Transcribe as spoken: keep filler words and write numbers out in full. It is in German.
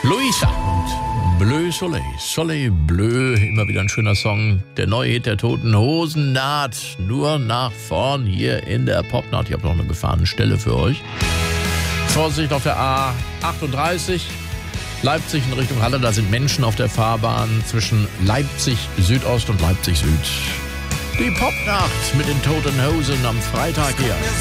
Luisa und Bleu Soleil. Soleil Bleu, immer wieder ein schöner Song. Der neue Hit der Toten Hosen naht nur nach vorn hier in der Popnacht. Ich habe noch eine Gefahrenstelle für euch. Vorsicht auf der A achtunddreißig. Leipzig in Richtung Halle, da sind Menschen auf der Fahrbahn zwischen Leipzig Südost und Leipzig Süd. Die Popnacht mit den Toten Hosen am Freitag hier.